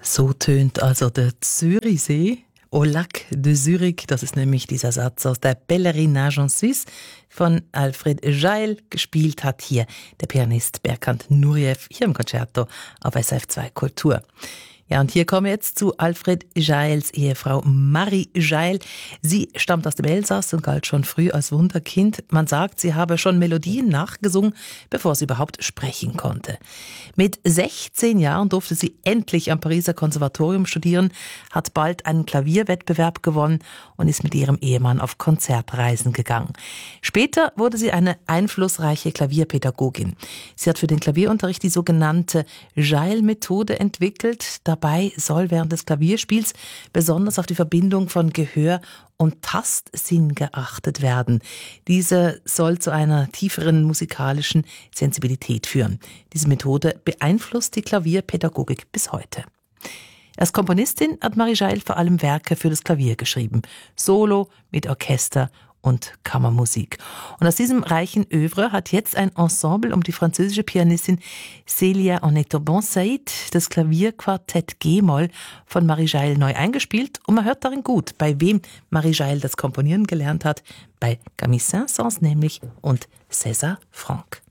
So tönt also der Zürichsee. Au lac de Zürich, das ist nämlich dieser Satz aus der Pèlerinage en Suisse von Alfred Jael. Gespielt hat hier der Pianist Berkant Nureyev hier im Concerto auf SRF2 Kultur. Ja, und hier kommen wir jetzt zu Alfred Jaels Ehefrau Marie Jael. Sie stammt aus dem Elsass und galt schon früh als Wunderkind. Man sagt, sie habe schon Melodien nachgesungen, bevor sie überhaupt sprechen konnte. Mit 16 Jahren durfte sie endlich am Pariser Konservatorium studieren, hat bald einen Klavierwettbewerb gewonnen und ist mit ihrem Ehemann auf Konzertreisen gegangen. Später wurde sie eine einflussreiche Klavierpädagogin. Sie hat für den Klavierunterricht die sogenannte Jael-Methode entwickelt. Dabei soll während des Klavierspiels besonders auf die Verbindung von Gehör und Tastsinn geachtet werden. Diese soll zu einer tieferen musikalischen Sensibilität führen. Diese Methode beeinflusst die Klavierpädagogik bis heute. Als Komponistin hat Marie Jael vor allem Werke für das Klavier geschrieben. Solo, mit Orchester und Kammermusik. Und aus diesem reichen Œuvre hat jetzt ein Ensemble um die französische Pianistin Célia Onetto-Bonsaïd das Klavierquartett G-Moll von Marie Jael neu eingespielt. Und man hört darin gut, bei wem Marie Jael das Komponieren gelernt hat. Bei Camille Saint-Saëns nämlich und César Franck.